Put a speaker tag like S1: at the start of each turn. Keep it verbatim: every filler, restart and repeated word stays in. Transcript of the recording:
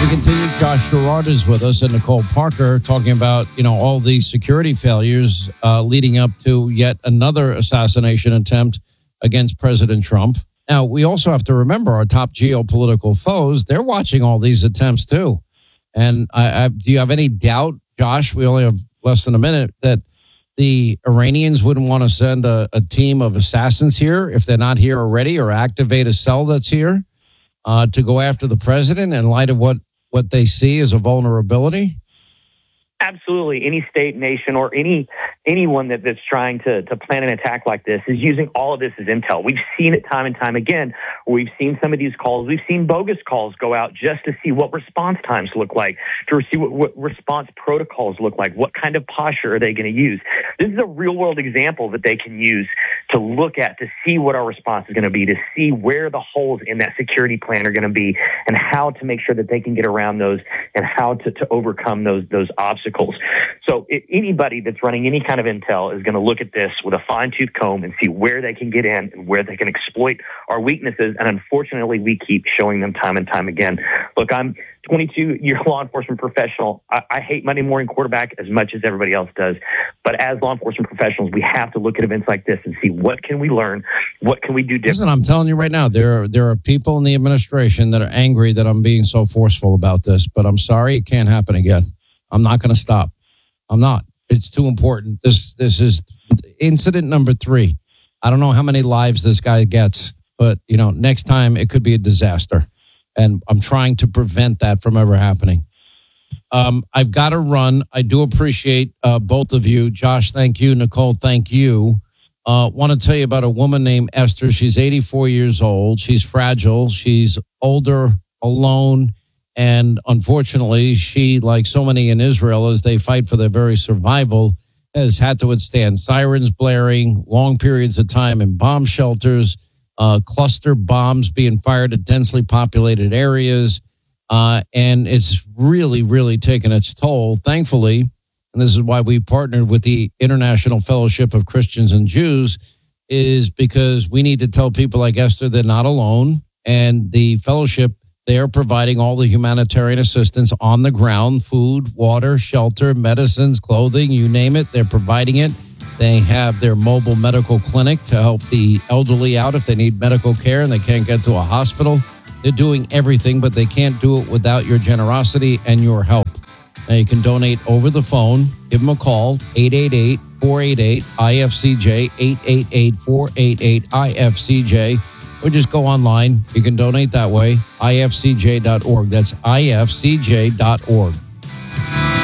S1: We continue. Josh Gerard is with us and Nicole Parker talking about, you know, all the security failures uh, leading up to yet another assassination attempt against President Trump. Now, we also have to remember our top geopolitical foes. They're watching all these attempts, too. And I, I, do you have any doubt, Josh, we only have less than a minute, that the Iranians wouldn't want to send a, a team of assassins here if they're not here already, or activate a cell that's here uh, to go after the president in light of what, what they see as a vulnerability?
S2: Absolutely. Any state, nation, or any anyone that, that's trying to, to plan an attack like this is using all of this as intel. We've seen it time and time again. We've seen some of these calls. We've seen bogus calls go out just to see what response times look like, to see what, what response protocols look like, what kind of posture are they going to use. This is a real-world example that they can use to look at, to see what our response is going to be, to see where the holes in that security plan are going to be, and how to make sure that they can get around those, and how to, to overcome those, those obstacles. So it, anybody that's running any kind of intel is going to look at this with a fine-tooth comb and see where they can get in and where they can exploit our weaknesses. And unfortunately, we keep showing them time and time again. Look, I'm twenty-two-year law enforcement professional. I, I hate Monday morning quarterback as much as everybody else does. But as law enforcement professionals, we have to look at events like this and see what can we learn, what can we do different.
S1: Listen, I'm telling you right now, there are, there are people in the administration that are angry that I'm being so forceful about this. But I'm sorry, it can't happen again. I'm not going to stop. I'm not. It's too important. This this is incident number three. I don't know how many lives this guy gets, but, you know, next time it could be a disaster. And I'm trying to prevent that from ever happening. Um, I've got to run. I do appreciate uh, both of you. Josh, thank you. Nicole, thank you. Uh, want to tell you about a woman named Esther. She's eighty-four years old. She's fragile. She's older, alone. And unfortunately, she, like so many in Israel, as they fight for their very survival, has had to withstand sirens blaring, long periods of time in bomb shelters, uh, cluster bombs being fired at densely populated areas. Uh, and it's really, really taken its toll, thankfully. And this is why we partnered with the International Fellowship of Christians and Jews, is because we need to tell people like Esther they're not alone. And the fellowship, they are providing all the humanitarian assistance on the ground, food, water, shelter, medicines, clothing, you name it. They're providing it. They have their mobile medical clinic to help the elderly out if they need medical care and they can't get to a hospital. They're doing everything, but they can't do it without your generosity and your help. Now, you can donate over the phone. Give them a call, eight eight eight, four eight eight, I F C J, eight eight eight, four eight eight, I F C J. Or just go online. You can donate that way, I F C J dot org. That's I F C J dot org.